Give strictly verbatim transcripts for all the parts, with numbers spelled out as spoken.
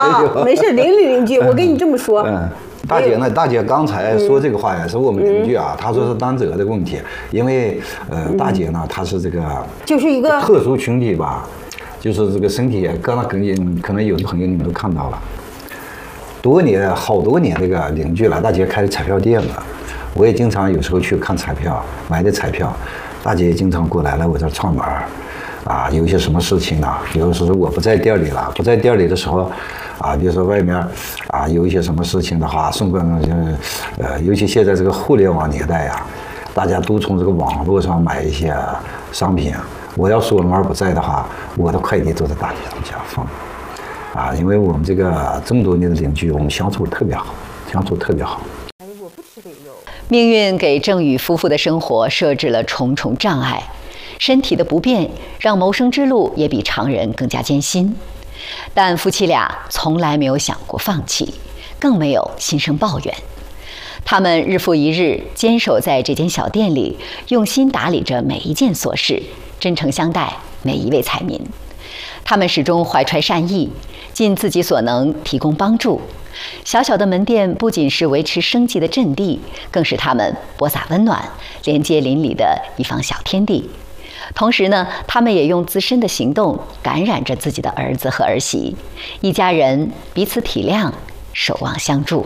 啊，没事，邻里邻居，我跟你这么说。 嗯。大姐呢？大姐刚才说这个话也是我们邻居啊，她说是担责的问题，因为呃，大姐呢，她是这个就是一个特殊群体吧，就是这个身体，刚才可能可能有的朋友你们都看到了，多年好多年这个邻居了，大姐开的彩票店了，我也经常有时候去看彩票，买的彩票，大姐也经常过来来我这儿串门儿，啊，有一些什么事情呢？比如说我不在店里了，不在店里的时候。啊，比如说外面啊有一些什么事情的话，送关就是呃，尤其现在这个互联网年代呀，大家都从这个网络上买一些商品。我要说门不在的话，我的快递都在大姐他们家放。啊，因为我们这个这么多年的邻居，我们相处特别好，相处特别好。 命运给郑宇夫妇的生活设置了重重障碍，身体的不便让谋生之路也比常人更加艰辛。但夫妻俩从来没有想过放弃，更没有心生抱怨。他们日复一日坚守在这间小店里，用心打理着每一件琐事，真诚相待每一位彩民。他们始终怀揣善意，尽自己所能提供帮助。小小的门店不仅是维持生计的阵地，更是他们播撒温暖、连接邻里的一方小天地。同时呢，他们也用自身的行动感染着自己的儿子和儿媳，一家人彼此体谅，守望相助。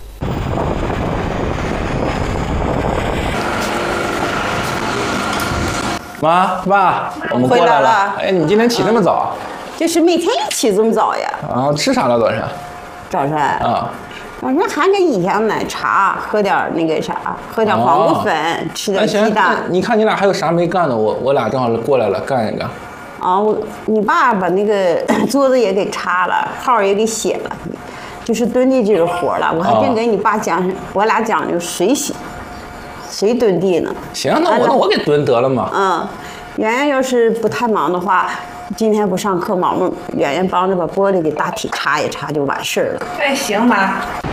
妈爸，我们过来了。哎，你今天起这么早？ 就是每天一起这么早呀。 啊，吃啥了早上？ 早上啊。 早上还跟以前奶茶，喝点那个啥，喝点黄瓜粉，哦、吃点鸡蛋。 你看你俩还有啥没干的？我我俩正好过来了，干一个。 啊，我你爸把那个桌子也给擦了，号也给写了，就是蹲地这个活了。我还真跟你爸讲，哦、我俩讲究谁写，谁蹲地呢？ 行，那我那我给蹲得了嘛。 嗯，圆圆要是不太忙的话。今天不上课，毛毛圆圆帮着把玻璃给大体擦一擦就完事儿了。 哎，行妈。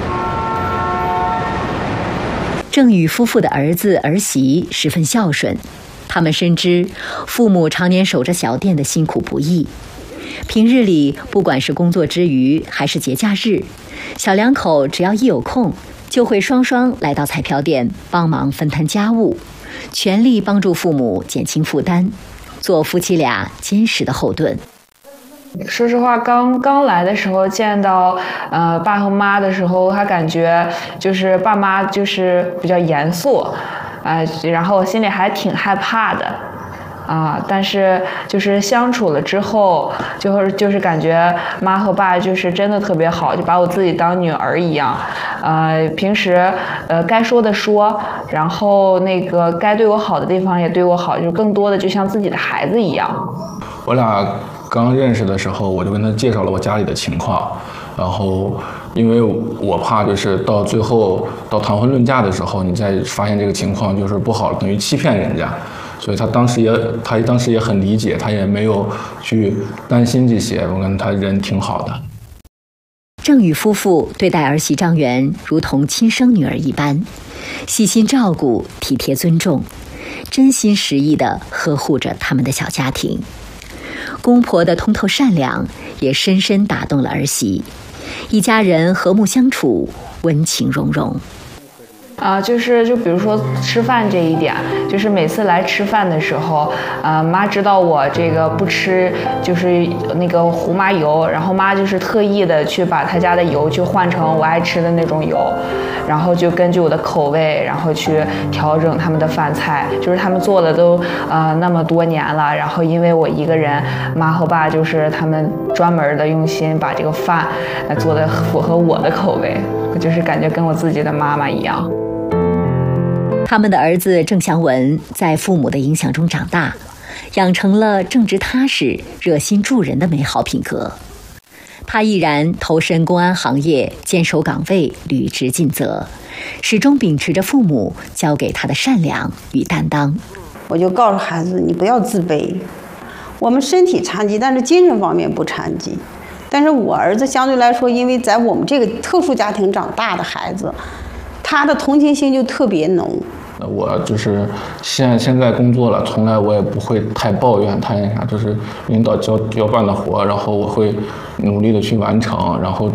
郑宇夫妇的儿子儿媳十分孝顺，他们深知父母常年守着小店的辛苦不易。平日里，不管是工作之余还是节假日，小两口只要一有空，就会双双来到彩票店帮忙分摊家务，全力帮助父母减轻负担。做夫妻俩坚实的后盾。 说实话，刚刚来的时候见到呃爸和妈的时候，还感觉就是爸妈就是比较严肃，啊、呃，然后我心里还挺害怕的，啊，但是就是相处了之后，就是就是感觉妈和爸就是真的特别好，就把我自己当女儿一样，呃，平时呃该说的说，然后那个该对我好的地方也对我好，就更多的就像自己的孩子一样。 我俩刚认识的时候，我就跟他介绍了我家里的情况，然后因为我怕就是到最后到谈婚论嫁的时候，你再发现这个情况就是不好，等于欺骗人家。所以他当时也，他当时也很理解，他也没有去担心这些。我跟他人挺好的。 郑宇夫妇对待儿媳张媛如同亲生女儿一般，细心照顾、体贴尊重，真心实意地呵护着他们的小家庭。公婆的通透善良也深深打动了儿媳，一家人和睦相处，温情融融。 啊、呃，就是就比如说吃饭这一点，就是每次来吃饭的时候，呃，妈知道我这个不吃就是那个胡麻油，然后妈就是特意的去把她家的油去换成我爱吃的那种油，然后就根据我的口味，然后去调整他们的饭菜。就是他们做的都呃那么多年了，然后因为我一个人，妈和爸就是他们专门的用心把这个饭呃做的符合我的口味，我就是感觉跟我自己的妈妈一样。 他们的儿子郑祥文在父母的影响中长大，养成了正直踏实、热心助人的美好品格。他毅然投身公安行业，坚守岗位，履职尽责，始终秉持着父母教给他的善良与担当。 我就告诉孩子，你不要自卑。我们身体残疾，但是精神方面不残疾。但是我儿子相对来说，因为在我们这个特殊家庭长大的孩子，他的同情心就特别浓。 那我就是现在现在工作了，从来我也不会太抱怨太那啥，就是领导交交办的活，然后我会努力的去完成，然后